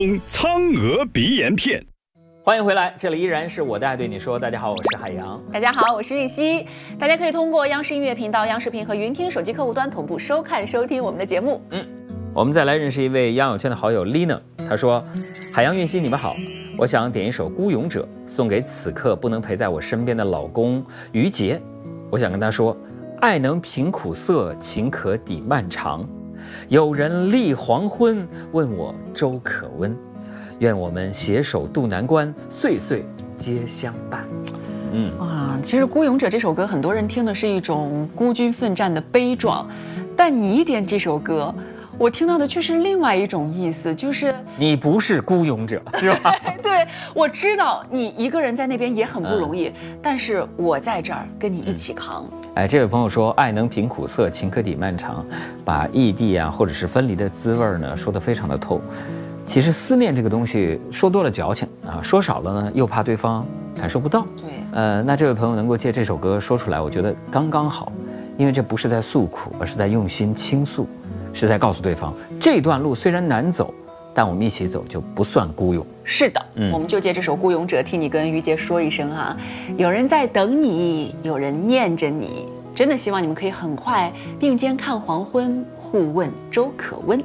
苍鹅鼻炎片。 欢迎回来，这里依然是我的爱对你说。大家好，我是海洋。 大家好，我是玉溪。大家可以通过央视音乐频道、央视频和云听手机客户端同步收看收听我们的节目。 我们再来认识一位央友圈的好友 Lina， 她说：“海洋、玉溪，你们好，我想点一首《孤勇者》，送给此刻不能陪在我身边的老公于杰。我想跟他说，爱能平苦涩，情可抵漫长。有人立黄昏，问我粥可温。愿我们携手渡难关，岁岁皆相伴。” 哇，其实《孤勇者》这首歌，很多人听的是一种孤军奋战的悲壮，但你点这首歌，我听到的却是另外一种意思，就是你不是孤勇者，是吧？ 对，我知道你一个人在那边也很不容易，但是我在这儿跟你一起扛。 这位朋友说，爱能平苦涩，情可抵漫长，把异地啊或者是分离的滋味呢说得非常的透。其实思念这个东西说多了矫情啊，说少了呢又怕对方感受不到。 对， 那这位朋友能够借这首歌说出来，我觉得刚刚好，因为这不是在诉苦，而是在用心倾诉，是在告诉对方，这段路虽然难走，但我们一起走就不算孤勇。 是的，我们就借这首《孤勇者》替你跟于杰说一声哈，有人在等你，有人念着你，真的希望你们可以很快并肩看黄昏，互问粥可温。